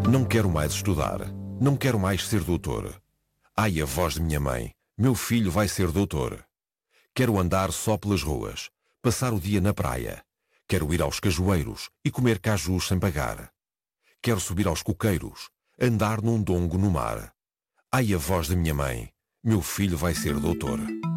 Não quero mais estudar. Não quero mais ser doutor. Ai, a voz de minha mãe. Meu filho vai ser doutor. Quero andar só pelas ruas. Passar o dia na praia. Quero ir aos cajueiros e comer cajus sem pagar. Quero subir aos coqueiros. Andar num dongo no mar. Ai, a voz de minha mãe. Meu filho vai ser doutor.